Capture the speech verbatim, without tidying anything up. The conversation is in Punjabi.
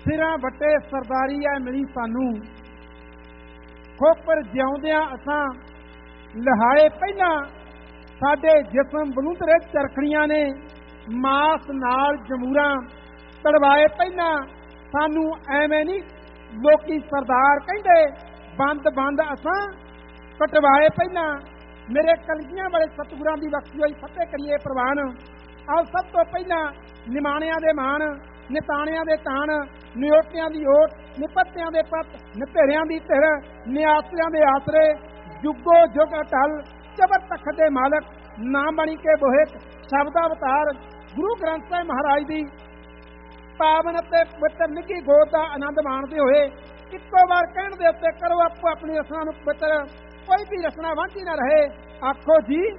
ਸਿਰਾਂ ਵੱਟੇ ਸਰਦਾਰੀ ਐ ਮਿਲੀ ਸਾਨੂੰ, ਖੋਪਰ ਜਿਉਂਦਿਆਂ ਅਸਾਂ ਲਹਾਏ ਪਹਿਲਾਂ, ਸਾਡੇ ਜਿਸਮ ਬਲੂੰਦਰੇ ਚਰਖੜੀਆਂ ਨੇ ਮਾਸ ਨਾਲ ਜਮੂਰਾਂ ਤੜਵਾਏ ਪਹਿਲਾਂ। ਸਾਨੂੰ ਐਵੇਂ ਨਹੀਂ ਲੋਕੀ ਸਰਦਾਰ ਕਹਿੰਦੇ, ਬੰਦ ਬੰਦ ਅਸਾਂ ਕਟਵਾਏ ਪਹਿਲਾਂ। ਮੇਰੇ ਕਲਗੀਆਂ ਵਾਲੇ ਸਤਿਗੁਰਾਂ ਦੀ ਬਖਸ਼ੀ ਹੋਈ ਫਤਿਹ ਕਰੀਏ ਪ੍ਰਵਾਨ। ਆਓ ਸਭ ਤੋਂ ਪਹਿਲਾਂ ਨਿਮਾਣਿਆਂ ਦੇ ਮਾਣ, ਨਿਤਾਣਿਆਂ ਦੇ ਤਾਣ, ਨਿਓਟਿਆਂ ਦੀ ਓਟ, ਨਿਪੱਤਿਆਂ ਦੇ ਪੱਤ, ਨਿਧੇਰਿਆਂ ਦੀ ਧਿਰ, ਨਿਆਸਰਿਆਂ ਦੇ ਆਸਰੇ, ਜੁਗੋ ਜੁਗ ਅਟਲ ਜਬਰ ਤਖਤ ਦੇ ਮਾਲਕ, ਨਾਮ ਬਣੀ ਕੇ ਬੋਹਿਤ ਸ਼ਬਦ ਅਵਤਾਰ ਗੁਰੂ ਗ੍ਰੰਥ ਸਾਹਿਬ ਮਹਾਰਾਜ ਦੀ ਪਾਵਨ ਅਤੇ ਪਵਿੱਤਰ ਨਿੱਘੀ ਗੋਦ ਦਾ ਆਨੰਦ ਮਾਣਦੇ ਹੋਏ ਇੱਕੋ ਵਾਰ ਕਹਿਣ ਦੇ ਉੱਤੇ ਕਰੋ ਆਪੋ ਆਪਣੀ ਰਸਨਾ ਨੂੰ ਪਵਿੱਤਰ, ਕੋਈ ਵੀ ਰਸਨਾ ਵਾਂਝੀ ਨਾ ਰਹੇ। ਆਖੋ ਜੀ